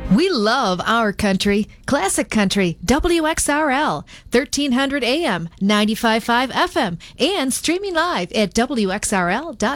We love our country. Classic Country, WXRL, 1300 AM, 95.5 FM, and streaming live at WXRL.com.